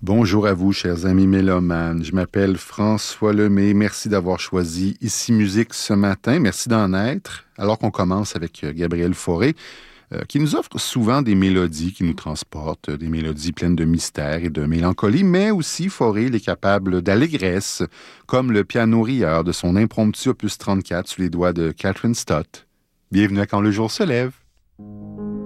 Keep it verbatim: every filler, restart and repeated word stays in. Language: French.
Bonjour à vous, chers amis mélomanes. Je m'appelle François Lemay. Merci d'avoir choisi Ici Musique ce matin. Merci d'en être. Alors qu'on commence avec Gabriel Fauré, euh, qui nous offre souvent des mélodies qui nous transportent, des mélodies pleines de mystère et de mélancolie, mais aussi Fauré, il est capable d'allégresse, comme le piano rieur de son impromptu opus trente-quatre sous les doigts de Catherine Stott. Bienvenue à Quand le jour se lève.